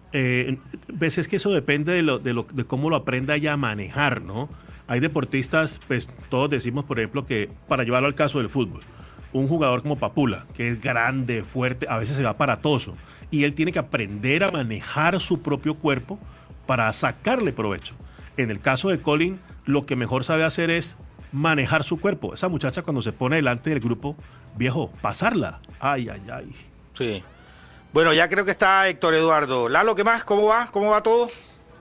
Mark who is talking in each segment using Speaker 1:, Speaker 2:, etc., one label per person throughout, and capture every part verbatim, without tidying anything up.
Speaker 1: Eh, ves, es que eso depende de, lo, de, lo, de cómo lo aprenda ella a manejar, ¿no? Hay deportistas, pues todos decimos, por ejemplo, que para llevarlo al caso del fútbol, un jugador como Papula, que es grande, fuerte, a veces se va aparatoso, y él tiene que aprender a manejar su propio cuerpo para sacarle provecho. En el caso de Colin, lo que mejor sabe hacer es manejar su cuerpo. Esa muchacha cuando se pone delante del grupo, viejo, pasarla. Ay, ay, ay.
Speaker 2: Sí. Bueno, ya creo que está Héctor Eduardo. Lalo, ¿qué más? ¿Cómo va? ¿Cómo va todo?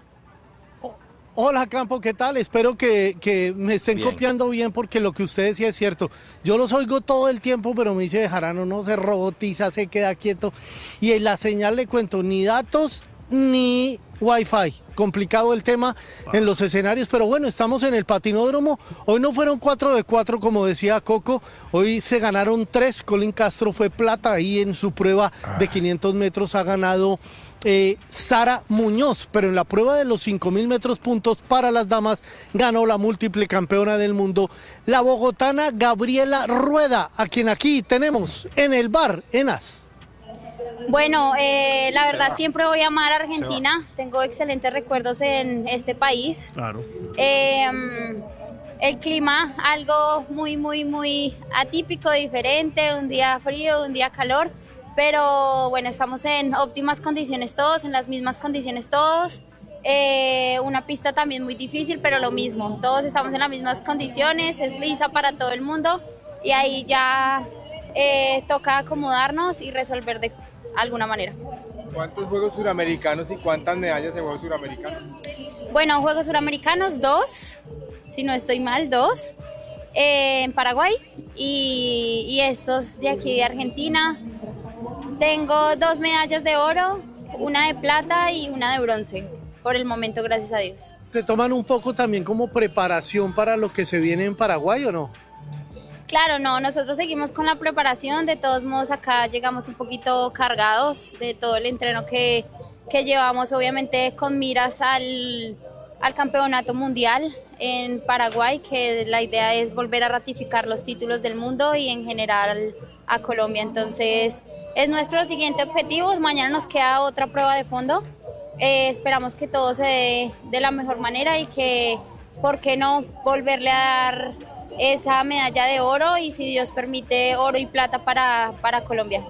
Speaker 3: Hola Campo, ¿qué tal? Espero que, que me estén bien. Copiando bien porque lo que usted decía es cierto. Yo los oigo todo el tiempo, pero me dice Bejarano, no se robotiza, se queda quieto. Y en la señal le cuento, ni datos ni Wi-Fi. Complicado el tema wow. en los escenarios, pero bueno, estamos en el patinódromo. Hoy no fueron cuatro de cuatro, como decía Coco. Hoy se ganaron tres. Colin Castro fue plata ahí en su prueba ah. de quinientos metros. Ha ganado eh, Sara Muñoz, pero en la prueba de los cinco mil metros puntos para las damas ganó la múltiple campeona del mundo, la bogotana Gabriela Rueda, a quien aquí tenemos en el bar Enas.
Speaker 4: Bueno, eh, la verdad siempre voy a amar a Argentina, tengo excelentes recuerdos en este país.
Speaker 1: Claro.
Speaker 4: Eh, el clima, algo muy, muy, muy atípico, diferente, un día frío, un día calor, pero bueno, estamos en óptimas condiciones todos, en las mismas condiciones todos. Eh, una pista también muy difícil, pero lo mismo, todos estamos en las mismas condiciones, es lisa para todo el mundo y ahí ya eh, toca acomodarnos y resolver de alguna manera.
Speaker 5: ¿Cuántos Juegos Suramericanos y cuántas medallas en Juegos Suramericanos?
Speaker 4: Bueno, Juegos Suramericanos, dos, si no estoy mal, dos, eh, en Paraguay y, y estos de aquí de Argentina. Tengo dos medallas de oro, una de plata y una de bronce, por el momento, gracias a Dios.
Speaker 3: ¿Se toman un poco también como preparación para lo que se viene en Paraguay o no?
Speaker 4: Claro, no, nosotros seguimos con la preparación, de todos modos acá llegamos un poquito cargados de todo el entreno que, que llevamos, obviamente con miras al, al campeonato mundial en Paraguay, que la idea es volver a ratificar los títulos del mundo y en general a Colombia, entonces es nuestro siguiente objetivo. Mañana nos queda otra prueba de fondo, eh, esperamos que todo se dé de la mejor manera y que, ¿por qué no volverle a dar esa medalla de oro y si Dios permite oro y plata para, para Colombia?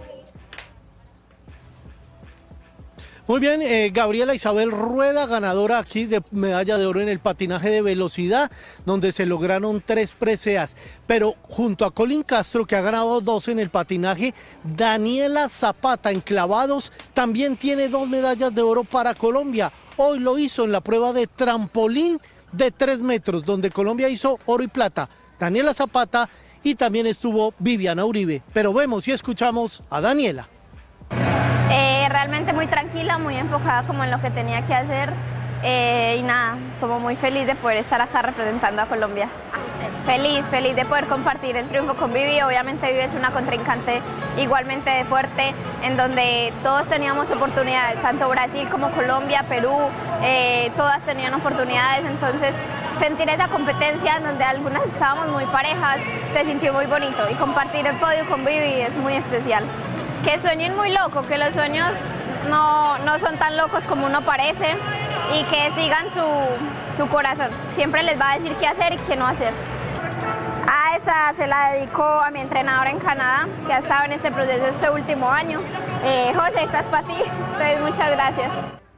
Speaker 3: Muy bien, eh, Gabriela Isabel Rueda, ganadora aquí de medalla de oro en el patinaje de velocidad, donde se lograron tres preseas. Pero junto a Colin Castro, que ha ganado dos en el patinaje, Daniela Zapata en clavados también tiene dos medallas de oro para Colombia. Hoy lo hizo en la prueba de trampolín de tres metros, donde Colombia hizo oro y plata. Daniela Zapata y también estuvo Viviana Uribe. Pero vemos y escuchamos a Daniela.
Speaker 6: Eh, realmente muy tranquila, muy enfocada como en lo que tenía que hacer eh, y nada, como muy feliz de poder estar acá representando a Colombia. Feliz, feliz de poder compartir el triunfo con Vivi. Obviamente Vivi es una contrincante igualmente fuerte, en donde todos teníamos oportunidades, tanto Brasil como Colombia, Perú, eh, todas tenían oportunidades, entonces sentir esa competencia en donde algunas estábamos muy parejas, se sintió muy bonito y compartir el podio con Vivi es muy especial. Que sueñen muy loco, que los sueños no, no son tan locos como uno parece y que sigan su, su corazón. Siempre les va a decir qué hacer y qué no hacer. A esa se la dedico a mi entrenadora en Canadá, que ha estado en este proceso este último año. Eh, José, esta es para ti, entonces muchas gracias.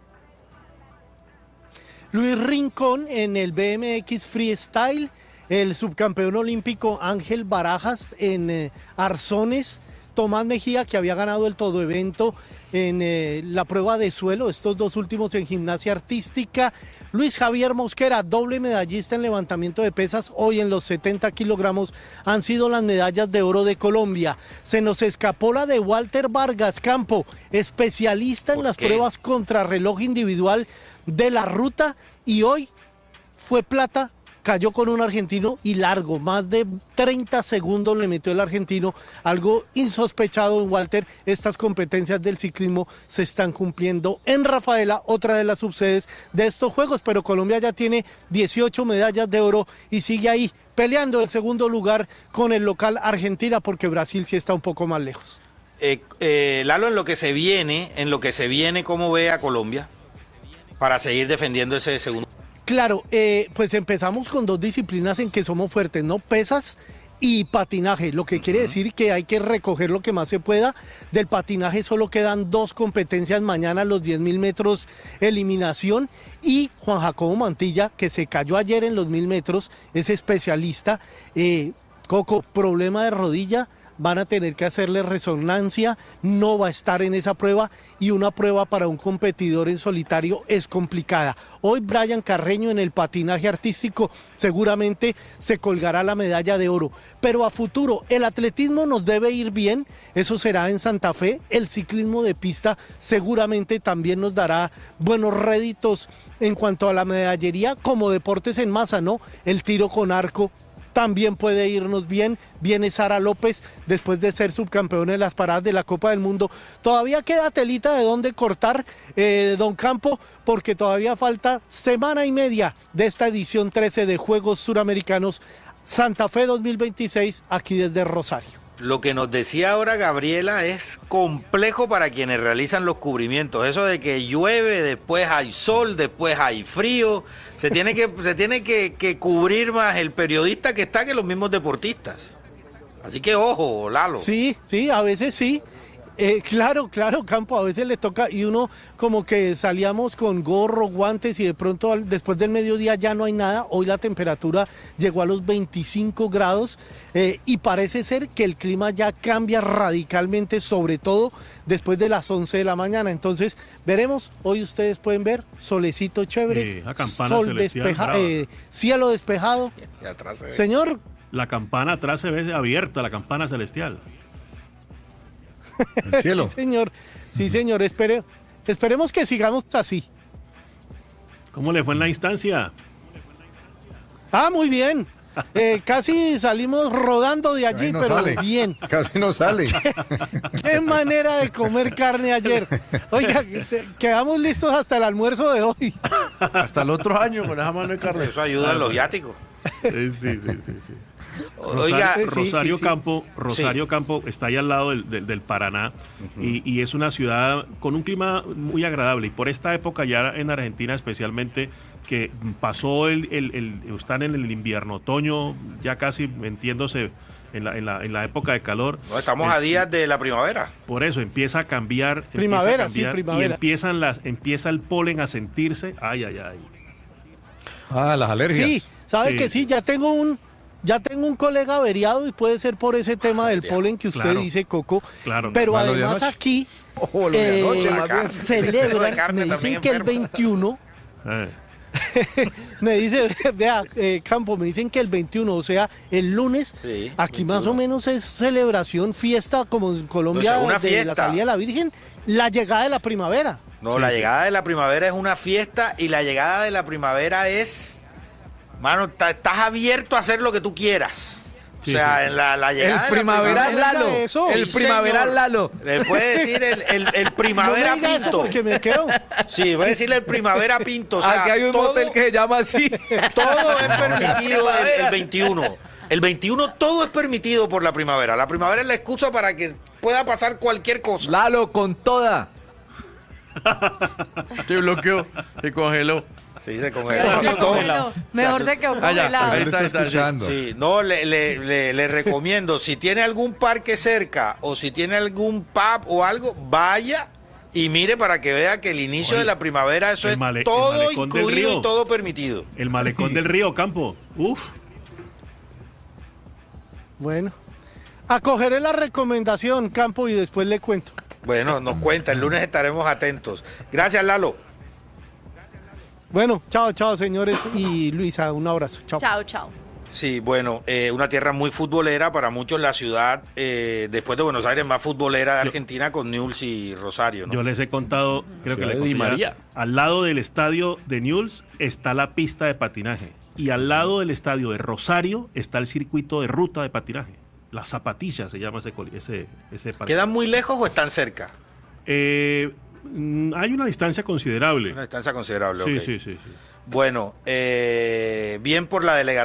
Speaker 3: Luis Rincón en el B M X Freestyle, el subcampeón olímpico Ángel Barajas en eh, arzones, Tomás Mejía, que había ganado el todo evento en eh, la prueba de suelo, estos dos últimos en gimnasia artística. Luis Javier Mosquera, doble medallista en levantamiento de pesas, hoy en los setenta kilogramos, han sido las medallas de oro de Colombia. Se nos escapó la de Walter Vargas Campo, especialista en las
Speaker 2: qué?
Speaker 3: pruebas contrarreloj individual de la ruta, y hoy fue plata. Cayó con un argentino y largo, más de treinta segundos le metió el argentino, algo insospechado en Walter. Estas competencias del ciclismo se están cumpliendo en Rafaela, otra de las subsedes de estos Juegos, pero Colombia ya tiene dieciocho medallas de oro y sigue ahí peleando el segundo lugar con el local Argentina, porque Brasil sí está un poco más lejos.
Speaker 2: Eh, eh, Lalo, en lo que se viene, en lo que se viene, ¿cómo ve a Colombia para seguir defendiendo ese segundo?
Speaker 3: Claro, eh, pues empezamos con dos disciplinas en que somos fuertes, ¿no? Pesas y patinaje, lo que quiere decir que hay que recoger lo que más se pueda. Del patinaje solo quedan dos competencias mañana, los diez mil metros eliminación, y Juan Jacobo Mantilla, que se cayó ayer en los mil metros, es especialista. Eh, Coco, problema de rodilla, van a tener que hacerle resonancia, no va a estar en esa prueba, y una prueba para un competidor en solitario es complicada. Hoy Brian Carreño en el patinaje artístico seguramente se colgará la medalla de oro, pero a futuro el atletismo nos debe ir bien, eso será en Santa Fe. El ciclismo de pista seguramente también nos dará buenos réditos en cuanto a la medallería, como deportes en masa, ¿no? El tiro con arco también puede irnos bien. Viene Sara López después de ser subcampeona de las paradas de la Copa del Mundo. Todavía queda telita de dónde cortar, eh, don Campo, porque todavía falta semana y media de esta edición trece de Juegos Suramericanos Santa Fe dos mil veintiséis, aquí desde Rosario.
Speaker 2: Lo que nos decía ahora Gabriela es complejo para quienes realizan los cubrimientos. Eso de que llueve, después hay sol, después hay frío. Se tiene que, se tiene que, que cubrir más el periodista que está que los mismos deportistas. Así que ojo, Lalo.
Speaker 3: Sí, sí, a veces sí. Eh, claro, claro, Campo, a veces le toca, y uno como que salíamos con gorro, guantes, y de pronto al, después del mediodía ya no hay nada. Hoy la temperatura llegó a los veinticinco grados, eh, y parece ser que el clima ya cambia radicalmente, sobre todo después de las once de la mañana. Entonces veremos, hoy ustedes pueden ver solecito chévere,
Speaker 1: sí, la campana
Speaker 3: sol despejado, eh, cielo despejado.
Speaker 2: Y atrás se ve.
Speaker 3: Señor,
Speaker 1: La campana atrás se ve abierta, la campana celestial.
Speaker 7: El cielo.
Speaker 3: Sí, señor. Sí, señor. Espere, esperemos que sigamos así.
Speaker 1: ¿Cómo le fue en la instancia?
Speaker 3: Ah, muy bien. Eh, casi salimos rodando de allí,
Speaker 7: Ahí no
Speaker 3: pero
Speaker 7: sale.
Speaker 3: bien.
Speaker 7: Casi no sale.
Speaker 3: Qué manera de comer carne ayer. Oiga, te- quedamos listos hasta el almuerzo de hoy.
Speaker 8: Hasta el otro año con esa mano de carne.
Speaker 2: Eso ayuda a los viáticos.
Speaker 1: Sí, sí, sí, sí, sí.
Speaker 2: Oiga,
Speaker 1: Rosario,
Speaker 3: sí,
Speaker 1: Rosario
Speaker 3: sí, sí.
Speaker 1: Campo, Rosario Campo está ahí al lado del, del- del Paraná, y, y es una ciudad con un clima muy agradable, y por esta época ya en Argentina especialmente, que pasó el, el- el- están en el invierno, otoño, ya casi metiéndose en la, en la, en la época de calor.
Speaker 2: no, estamos
Speaker 1: Es-
Speaker 2: a días de la primavera.
Speaker 1: Por eso empieza a cambiar, empieza a
Speaker 3: Primavera, sí,
Speaker 1: cambiar,
Speaker 3: primavera.
Speaker 1: y empiezan las, empieza el polen a sentirse, ay, ay, ay.
Speaker 7: Ah, las alergias.
Speaker 3: Sí, sabe
Speaker 1: Sí,
Speaker 3: que sí,
Speaker 1: sí.
Speaker 3: ya tengo un, ya tengo un colega averiado, y puede ser por ese tema del polen que usted
Speaker 1: Claro.
Speaker 3: dice, Coco.
Speaker 1: Claro.
Speaker 3: Pero
Speaker 7: Malo de
Speaker 3: además
Speaker 7: anoche.
Speaker 3: aquí
Speaker 8: Oh, lo de
Speaker 3: eh,
Speaker 8: anoche, más bien.
Speaker 2: Eso de
Speaker 3: celebran,
Speaker 2: carne
Speaker 3: me
Speaker 2: también
Speaker 3: dicen que el
Speaker 2: enferma.
Speaker 3: veintiuno,
Speaker 1: Eh,
Speaker 3: me dice, vea, eh, Campo, me dicen que el veintiuno, o sea, el lunes,
Speaker 2: Sí,
Speaker 3: aquí más
Speaker 2: veintiuno.
Speaker 3: o menos es celebración, fiesta, como en Colombia,
Speaker 2: No, es una
Speaker 3: de
Speaker 2: fiesta.
Speaker 3: la salida de la Virgen, la llegada de la primavera.
Speaker 2: No,
Speaker 1: Sí,
Speaker 2: la
Speaker 1: sí.
Speaker 2: llegada de la primavera es una fiesta, y la llegada de la primavera es, mano, ta- estás abierto a hacer lo que tú quieras.
Speaker 1: Sí,
Speaker 2: o sea,
Speaker 1: sí.
Speaker 2: en la, la
Speaker 8: El
Speaker 2: llegada de la
Speaker 8: primaveral
Speaker 3: primavera,
Speaker 8: Lalo.
Speaker 3: eso.
Speaker 8: El
Speaker 2: Sí,
Speaker 8: primaveral
Speaker 2: señor.
Speaker 8: Lalo.
Speaker 2: Le puede decir el, el, el
Speaker 3: No
Speaker 2: primavera
Speaker 3: me diga eso
Speaker 2: pinto.
Speaker 3: porque me quedo.
Speaker 2: Sí, voy a decirle el primavera pinto. O sea,
Speaker 8: Aquí hay un
Speaker 2: todo,
Speaker 8: motel que se llama así.
Speaker 2: todo es permitido el, el veintiuno. El veintiuno todo es permitido por la primavera. La primavera es la excusa para que pueda pasar cualquier cosa.
Speaker 8: Lalo con toda. Se bloqueó, se congeló.
Speaker 2: Sí, se
Speaker 8: Se
Speaker 2: congeló.
Speaker 8: quedó
Speaker 2: Todo.
Speaker 8: congelado.
Speaker 9: Mejor se quedó
Speaker 8: Ah, ya,
Speaker 9: congelado.
Speaker 8: ahí
Speaker 7: Ahí lo
Speaker 8: está,
Speaker 7: está
Speaker 8: ahí está, sí.
Speaker 7: escuchando.
Speaker 2: Sí, no, le, le, le, le recomiendo, si tiene algún parque cerca o si tiene algún pub o algo, vaya y mire para que vea que el inicio
Speaker 1: Oye,
Speaker 2: de la primavera, eso
Speaker 1: el
Speaker 2: es
Speaker 1: male- el
Speaker 2: todo
Speaker 1: malecón del
Speaker 2: incluido
Speaker 1: río.
Speaker 2: y todo permitido.
Speaker 1: el malecón del río Campo, uf.
Speaker 3: Bueno, acogeré la recomendación, Campo, y después le cuento.
Speaker 2: Bueno, nos cuenta, el lunes estaremos atentos. Gracias, Lalo.
Speaker 3: Bueno, chao, chao, señores, y Luisa, un abrazo. Chao.
Speaker 9: Chao, chao.
Speaker 2: Sí, bueno, eh, una tierra muy futbolera, para muchos la ciudad, eh, después de Buenos Aires, más futbolera de
Speaker 1: Yo-
Speaker 2: Argentina, con Newell's y Rosario, ¿no?
Speaker 1: Yo les he contado, creo que
Speaker 8: Ciudad
Speaker 1: le
Speaker 8: de
Speaker 1: conté
Speaker 8: Di
Speaker 1: ya,
Speaker 8: María.
Speaker 1: al lado del estadio de Newell's está la pista de patinaje, y al lado del estadio de Rosario está el circuito de ruta de patinaje. Las Zapatillas se llama ese coli- ese, ese parque.
Speaker 2: ¿Quedan muy lejos o están cerca?
Speaker 1: Eh, mm, hay una distancia considerable.
Speaker 2: Una distancia considerable,
Speaker 1: Sí,
Speaker 2: ok.
Speaker 1: sí, sí, sí.
Speaker 2: Bueno, eh, bien por la delegación.